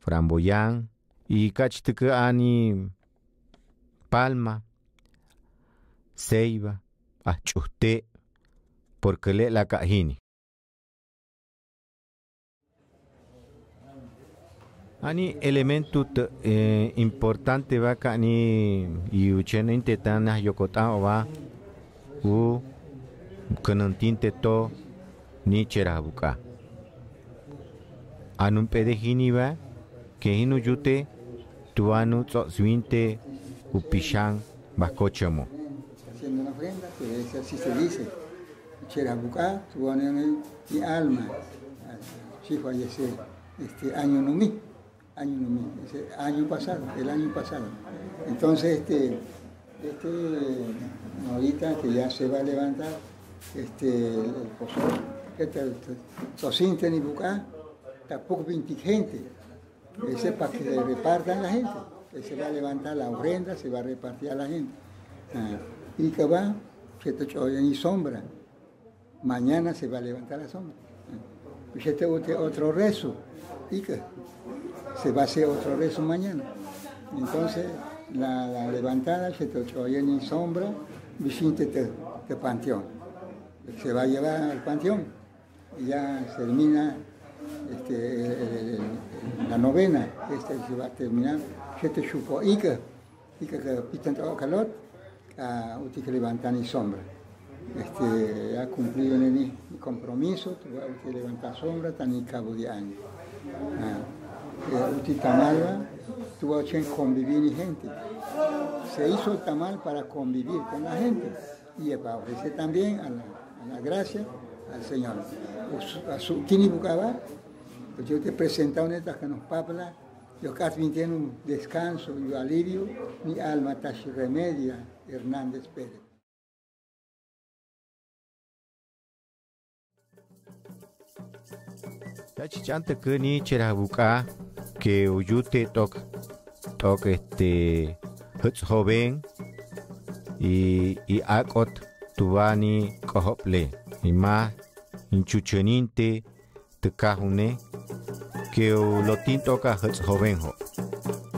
framboyán, y cachtuca ani palma, ceiba, achuste, porque le la cajini. Ani elemento importante va ni yuchen intentana yokota va u kanantinte to ni cherabuka. Anun pedejini va que hinu yute tuanu swinte upishan bakochamo. Haciendo una ofrenda, pues así se dice. Cherabuka, tuanu mi alma. Si fallece año no mi. Año pasado, el año pasado. Entonces, ahorita que ya se va a levantar, el pozol, Sosinte ni Bucá, tampoco 20 gente. Ese para que se repartan la gente. Se va a levantar la ofrenda, se va a repartir a la gente. Y que va, se te oye ni sombra. Mañana se va a levantar la sombra. Y se te otro rezo. Y que se va a hacer otro rezo mañana. Entonces, la levantada se te oye en sombra, visite de panteón. Se va a llevar al panteón y ya se termina la novena. Se va a terminar. Se te chupó y que pitan todo calor, usted que levantan en sombra. Ha cumplido mi compromiso, usted levantar sombra, tan en cabo de año. Usted tamal tuvo que convivir con gente. Se hizo el tamal para convivir con la gente y para ofrecer también a la gracia al Señor. A su tinibucaba, yo te presento una que nos papla, yo casi tengo un descanso y alivio, mi alma tashi remedia, Hernández Pérez. Chante que ni cherabuka que uyute tok joven y akot tubani kohople y más inchucheninte te cajune que lo tinto ka joven ho.